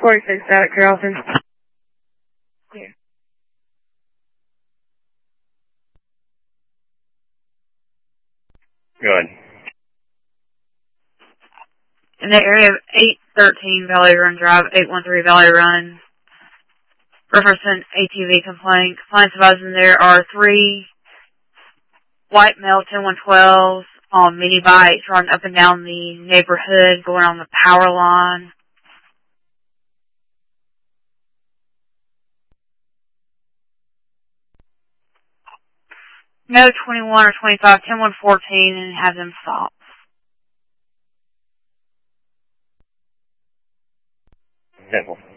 46 out at Carrollton. Yeah. Good. In the area of 813 Valley Run Drive, 813 Valley Run, referencing ATV complaint. Complaints advising there are 3 white male 10112s on mini bikes running up and down the neighborhood, going on the power line. No 21 or 25, 10114, and have them stop. Simple.